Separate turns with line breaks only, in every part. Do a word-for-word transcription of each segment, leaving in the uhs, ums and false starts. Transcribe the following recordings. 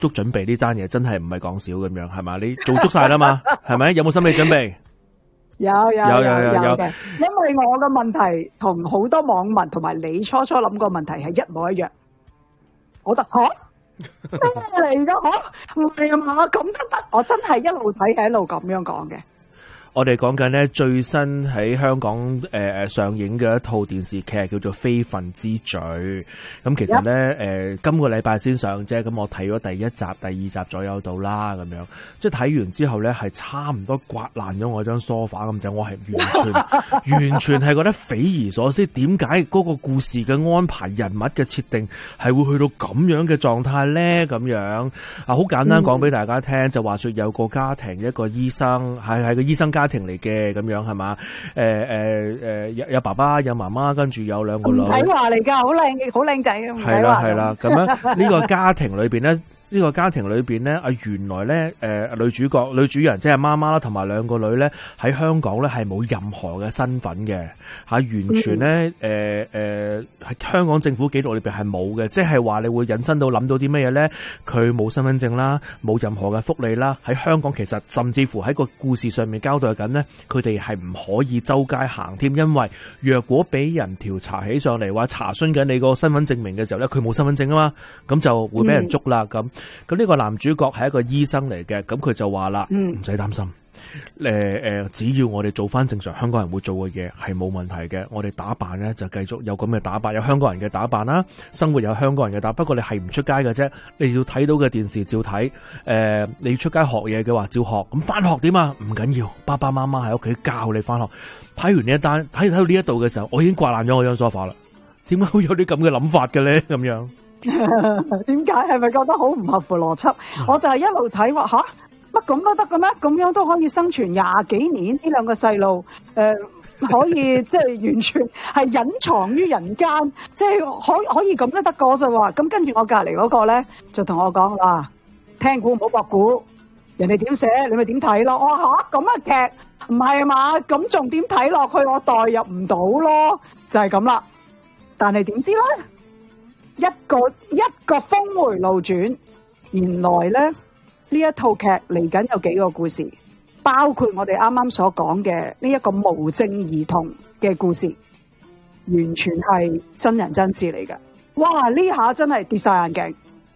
足準備呢單嘢真係唔係講少咁樣，係嘛？你做足晒啦嘛，係咪？有冇心理準備？
有有有
有有有
有嘅，因為我嘅問題同好多網民同埋你初初諗個問題係一模一樣。我覺得吓咩嚟㗎？吓唔係啊嘛？咁都得？我真係一路睇係一路咁樣講嘅。
我哋講緊咧最新喺香港誒誒、呃、上映嘅一套電視劇叫做《非分之罪》。咁其實咧誒、呃、今個禮拜先上啫，咁我睇咗第一集、第二集左右到啦，咁樣即係睇完之後咧係差唔多刮爛咗我張梳化咁就，我係完全完全係覺得匪夷所思，點解嗰個故事嘅安排、人物嘅設定係會去到咁樣嘅狀態咧？咁樣啊，好簡單講俾大家聽，嗯、就話說有個家庭，一個醫生係係個醫生家。家庭嚟嘅咁樣係嘛？誒誒誒，有有爸爸有媽媽，跟住有兩個女。唔睇
話嚟㗎，好靚好靚仔嘅。
係啦係啦，咁樣呢個家庭裏邊咧。呢、這個家庭裏邊咧，啊原來咧，誒、呃、女主角、女主人即係媽媽啦，同埋兩個女咧喺香港咧係冇任何嘅身份嘅，嚇、啊、完全咧，誒誒喺香港政府記錄裏邊係冇嘅，即係話你會引申到諗到啲乜嘢咧？佢冇身份證啦，冇任何嘅福利啦，喺香港其實甚至乎喺個故事上面交代緊咧，佢哋係唔可以周街行添，因為若果俾人調查起上嚟話查詢緊你個身份證明嘅時候咧，佢冇身份證啊嘛，咁就會俾人捉啦咁。嗯咁呢個男主角係一個醫生嚟嘅，咁佢就話啦，唔使擔心，誒、呃、誒，只要我哋做翻正常香港人會做嘅嘢，係冇問題嘅。我哋打扮咧就繼續有咁嘅打扮，有香港人嘅打扮啦，生活有香港人嘅打扮。不過你係唔出街嘅啫，你要睇到嘅電視照睇，誒、呃，你要出街學嘢嘅話照學。咁翻學點啊？唔緊要，爸爸媽媽喺屋企教你翻學。睇完呢一單，睇睇到呢一度嘅時候，我已經刮爛咗我張梳化啦。點解會有啲咁嘅諗法嘅咧？咁樣。
點解係咪覺得好唔合乎邏輯？我就係一路睇話吓，乜咁都得嘅咩？咁樣都可以生存廿幾年？呢兩個細路誒，可以即係完全係隱藏於人間，即係可可以咁都得個。我就話咁，跟住我隔籬嗰個咧就同我講啦，聽估唔好博估，人哋點寫你咪點睇咯。我話吓咁嘅劇唔係嘛？咁仲點睇落去？我代入唔到咯，就係咁啦。但係點知咧？一個一個峰回路轉，原來咧呢一套劇嚟緊有幾個故事，包括我哋啱啱所講嘅呢一個無證兒童嘅故事，完全係真人真事嚟嘅。哇！呢下真係跌晒眼鏡。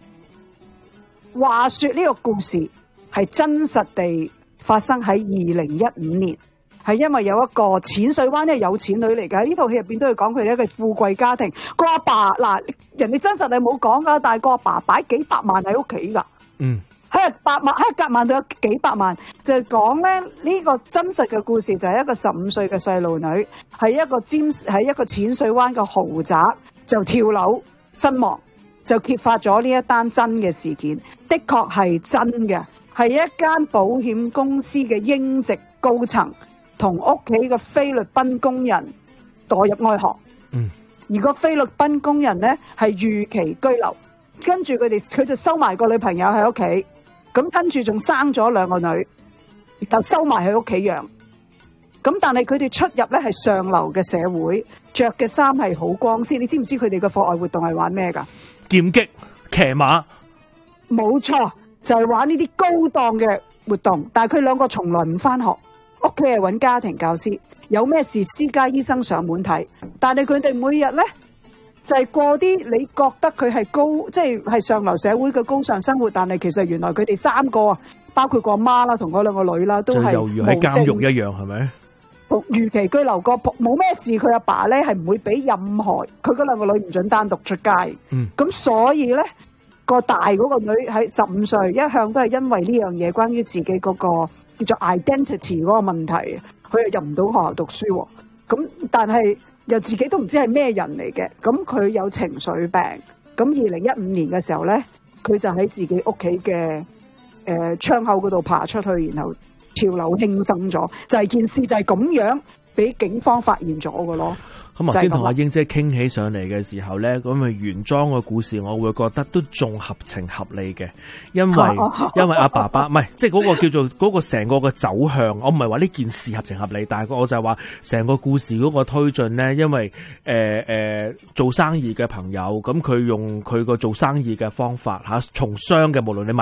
話說呢個故事係真實地發生喺二零一五年。係因為有一個淺水灣咧有錢女嚟嘅，呢套戲入邊都要講佢哋一個富貴家庭。個阿爸嗱，人哋真實係冇講噶，但係個阿爸擺幾百萬喺屋企噶。嗯，喺百萬喺夾萬到有幾百萬，就係講咧呢個真實嘅故事就係一個十五歲嘅細路女，係一個尖喺一個淺水灣嘅豪宅就跳樓身亡，就揭發咗呢一單真嘅事件，的確係真嘅，係一間保險公司嘅英籍高層。同屋企嘅菲律賓工人墮入愛河，嗯，而個菲律賓工人咧係逾期居留，跟住佢哋佢就收埋個女朋友喺屋企，咁跟住仲生咗兩個女，就收埋喺屋企養。咁但係佢哋出入咧係上流嘅社會，着嘅衫係好光鮮。你知唔知佢哋嘅課外活動係玩咩噶？
劍擊、騎馬，
冇錯，就係玩呢啲高檔嘅活動。但係佢兩個從來唔翻學。屋企係揾家庭教師，有咩事私家醫生上門睇，但係佢哋每日咧就係、是、過啲你覺得佢係高，即係係上流社會嘅高尚生活，但係其實原來佢哋三個啊，包括個阿媽啦，同嗰兩個女啦，都係
猶如喺監獄一樣，係咪？
逾期居留個冇咩事，佢阿爸咧係唔會俾任何佢嗰兩個女唔准單獨出街。嗯，咁所以咧個大嗰個女喺十五歲，一向都係因為呢樣嘢，關於自己嗰、那個。叫做 identity 嗰個問題，佢又入唔到學校讀書，咁但係又自己都唔知係咩人嚟嘅，咁佢有情緒病，咁二零一五年嘅時候咧，佢就喺自己屋企嘅誒窗口嗰度爬出去，然後跳樓輕生咗，就係、是、件事就係咁樣俾警方發現咗嘅咯。
咁頭先同阿英姐傾起上嚟嘅時候咧，咁咪原裝嘅故事，我會覺得都仲合情合理嘅，因為因為阿爸爸唔係，即係嗰個叫做嗰個成個嘅走向，我唔係話呢件事合情合理，但係我就係話成個故事嗰個推進咧，因為誒誒、呃呃、做生意嘅朋友，咁佢用佢個做生意嘅方法吓，從商嘅，無論你賣